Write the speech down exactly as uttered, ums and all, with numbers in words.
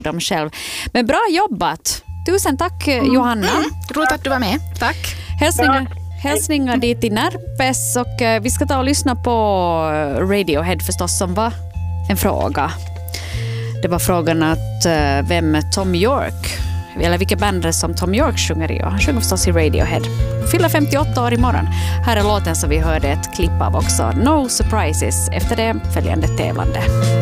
dem själv. Men bra jobbat! Tusen tack Johanna. Mm. Roligt att du var med. Tack. Hälsningar, hälsningar dit i Närpes och eh, vi ska ta och lyssna på Radiohead förstås som var en fråga. Det var frågan att eh, vem Tom York, eller vilka band som Tom York sjunger i. Och han sjunger förstås i Radiohead. Fyller femtioåtta år imorgon. Här är låten som vi hörde ett klipp av också. No Surprises. Efter det följande tävlande.